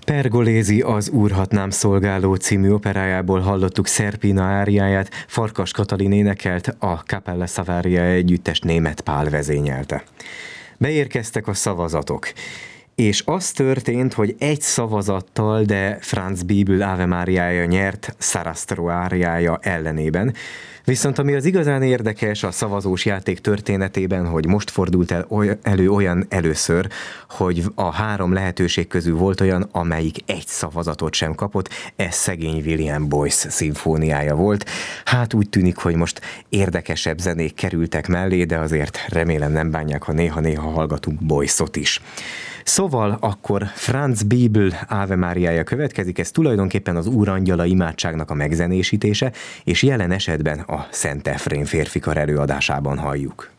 Pergolézi az Úrhatnám szolgáló című operájából hallottuk Szerpina áriáját, Farkas Katalin énekelt, a Capella Savaria együttes Németh Pál vezényelte. Beérkeztek a szavazatok, és az történt, hogy egy szavazattal, de Franz Bibel Ave Mariája nyert Sarastro áriája ellenében. Viszont ami az igazán érdekes a szavazós játék történetében, hogy most fordult elő olyan először, hogy a három lehetőség közül volt olyan, amelyik egy szavazatot sem kapott, ez szegény William Boyce szimfóniája volt. Hát úgy tűnik, hogy most érdekesebb zenék kerültek mellé, de azért remélem nem bánják, ha néha-néha hallgatunk Boyce-ot is. Szóval akkor Franz Bibel Ave Mariája következik, ez tulajdonképpen az Úrangyala imádságnak a megzenésítése, és jelen esetben a Szent Efrén férfikar előadásában halljuk.